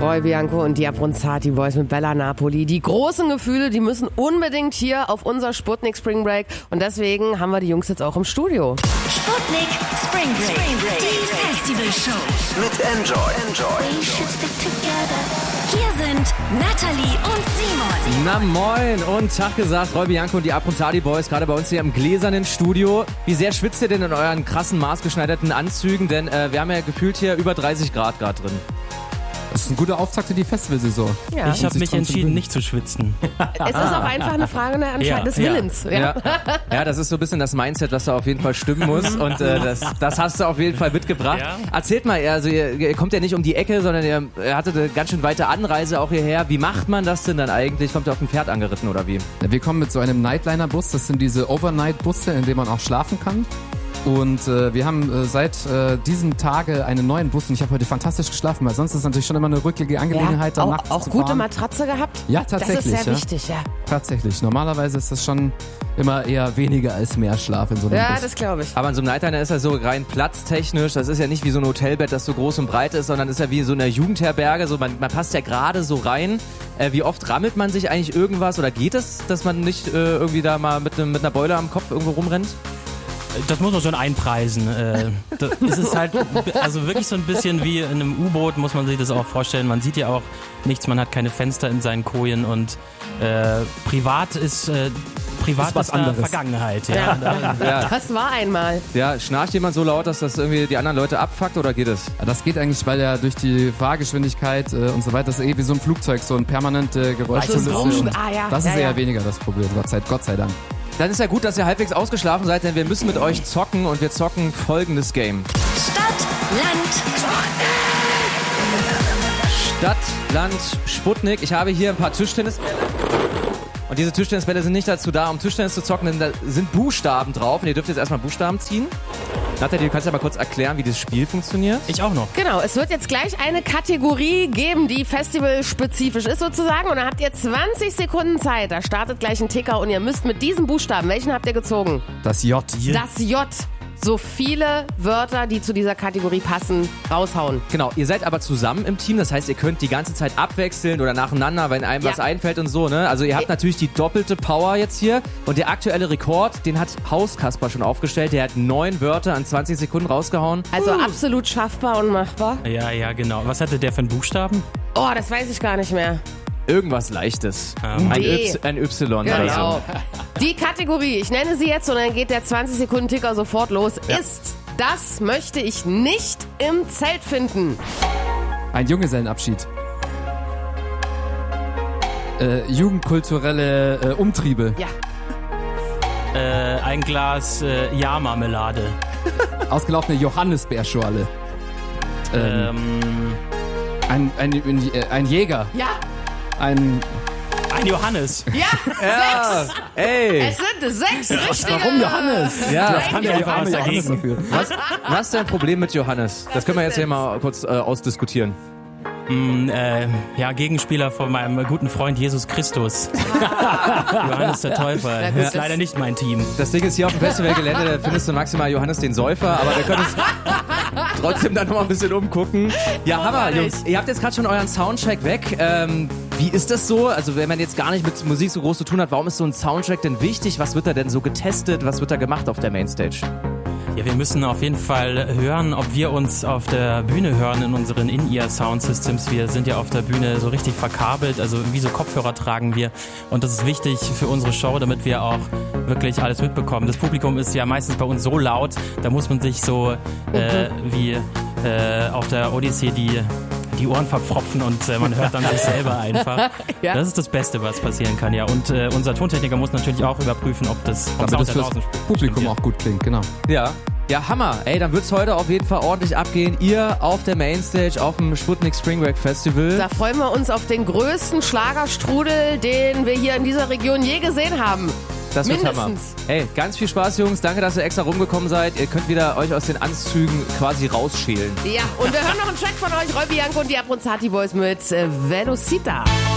Roy Bianco und die Abronzati Boys mit Bella Napoli. Die großen Gefühle, die müssen unbedingt hier auf unser Sputnik Spring Break. Und deswegen haben wir die Jungs jetzt auch im Studio. Sputnik Spring Break. Die Festivalshow. Mit Enjoy. We should stick together. Hier sind Natalie und Simon. Na moin und Tag gesagt, Roy Bianco und die Abronzati Boys, gerade bei uns hier im gläsernen Studio. Wie sehr schwitzt ihr denn in euren krassen, maßgeschneiderten Anzügen? Denn wir haben ja gefühlt hier über 30 Grad gerade drin. Das ist ein guter Auftakt in die Festivalsaison. Ja. Ich habe mich entschieden, nicht zu schwitzen. Es ist auch einfach eine Frage des Willens. Ja, das ist so ein bisschen das Mindset, was da auf jeden Fall stimmen muss. Und das hast du auf jeden Fall mitgebracht. Ja. Erzählt mal, also ihr kommt ja nicht um die Ecke, sondern ihr hattet eine ganz schön weite Anreise auch hierher. Wie macht man das denn dann eigentlich? Kommt ihr auf dem Pferd angeritten oder wie? Ja, wir kommen mit so einem Nightliner-Bus. Das sind diese Overnight-Busse, in denen man auch schlafen kann. Und wir haben seit diesem Tage einen neuen Bus und ich habe heute fantastisch geschlafen, weil sonst ist es natürlich schon immer eine rücklige Angelegenheit, da nachts auch zu gute fahren. Matratze gehabt? Ja, tatsächlich. Das ist sehr wichtig, ja. Tatsächlich. Normalerweise ist das schon immer eher weniger als mehr Schlaf in so einem Bus. Ja, das glaube ich. Aber in so einem Nightliner ist ja so rein platztechnisch, das ist ja nicht wie so ein Hotelbett, das so groß und breit ist, sondern ist ja wie so eine Jugendherberge, so man passt ja gerade so rein. Wie oft rammelt man sich eigentlich irgendwas oder geht es, dass man nicht irgendwie da mal mit einer Beule am Kopf irgendwo rumrennt? Das muss man schon einpreisen. Das ist halt also wirklich so ein bisschen wie in einem U-Boot, muss man sich das auch vorstellen. Man sieht ja auch nichts, man hat keine Fenster in seinen Kojen und privat ist was anderes. Vergangenheit. Ja. Ja. Das war einmal. Ja, schnarcht jemand so laut, dass das irgendwie die anderen Leute abfuckt oder geht es? Ja, das geht eigentlich, weil ja durch die Fahrgeschwindigkeit und so weiter, das ist wie so ein Flugzeug, so ein permanente Geräuschkulisse. Das ist eher weniger das Problem, Gott sei Dank. Dann ist ja gut, dass ihr halbwegs ausgeschlafen seid, denn wir müssen mit euch zocken und wir zocken folgendes Game. Stadt, Land, Sputnik. Ich habe hier ein paar Tischtennis. Und diese Tischtennisbälle sind nicht dazu da, um Tischtennis zu zocken, denn da sind Buchstaben drauf. Und ihr dürft jetzt erstmal Buchstaben ziehen. Nathalie, du kannst ja mal kurz erklären, wie das Spiel funktioniert. Ich auch noch. Genau, es wird jetzt gleich eine Kategorie geben, die festivalspezifisch ist sozusagen. Und dann habt ihr 20 Sekunden Zeit. Da startet gleich ein Ticker und ihr müsst mit diesem Buchstaben, welchen habt ihr gezogen? Das J. Das J. So viele Wörter, die zu dieser Kategorie passen, raushauen. Genau, ihr seid aber zusammen im Team, das heißt, ihr könnt die ganze Zeit abwechseln oder nacheinander, wenn einem was einfällt und so, ne? Also ihr habt natürlich die doppelte Power jetzt hier und der aktuelle Rekord, den hat Hauskasper schon aufgestellt, der hat 9 Wörter an 20 Sekunden rausgehauen. Also absolut schaffbar und machbar. Ja, genau. Was hatte der für einen Buchstaben? Oh, das weiß ich gar nicht mehr. Irgendwas Leichtes. Ein Y genau. oder so. Die Kategorie, ich nenne sie jetzt und dann geht der 20-Sekunden-Ticker sofort los, ist: Das möchte ich nicht im Zelt finden. Ein Junggesellenabschied. Jugendkulturelle Umtriebe. Ja. Ein Glas Jahrmarmelade. Ausgelaufene Johannisbeerschorle. Ein Jäger. Ja. Ein Johannes. Ja, 6. Ey. Es sind 6 richtige. Warum Johannes? Ja, das kann ja Johannes dafür. Was ist dein Problem mit Johannes? Das können wir jetzt hier mal kurz ausdiskutieren. Gegenspieler von meinem guten Freund Jesus Christus. Johannes der Täufer. Das ist leider nicht mein Team. Das Ding ist, hier auf dem Festivalgelände, da findest du maximal Johannes den Säufer, aber wir können uns trotzdem dann noch mal ein bisschen umgucken. Ja, Hammer, Jungs. Ihr habt jetzt gerade schon euren Soundcheck weg. Wie ist das so? Also wenn man jetzt gar nicht mit Musik so groß zu tun hat, warum ist so ein Soundcheck denn wichtig? Was wird da denn so getestet? Was wird da gemacht auf der Mainstage? Ja, wir müssen auf jeden Fall hören, ob wir uns auf der Bühne hören in unseren In-Ear-Sound-Systems. Wir sind ja auf der Bühne so richtig verkabelt, also wie so Kopfhörer tragen wir. Und das ist wichtig für unsere Show, damit wir auch wirklich alles mitbekommen. Das Publikum ist ja meistens bei uns so laut, da muss man sich so wie auf der Odyssee die Ohren verpfropfen und man hört dann sich selber einfach. Ja. Das ist das Beste, was passieren kann, ja. Und unser Tontechniker muss natürlich auch überprüfen, ob das vom Sound das fürs Publikum auch gut klingt, genau. Ja, Hammer. Ey, dann wird's heute auf jeden Fall ordentlich abgehen. Ihr auf der Mainstage auf dem Sputnik Spring Break Festival. Da freuen wir uns auf den größten Schlagerstrudel, den wir hier in dieser Region je gesehen haben. Das wird Hammer. Hey, ganz viel Spaß, Jungs. Danke, dass ihr extra rumgekommen seid. Ihr könnt wieder euch aus den Anzügen quasi rausschälen. Ja, und wir hören noch einen Track von euch, Roy Bianco und die Abronzati Boys mit Velocita.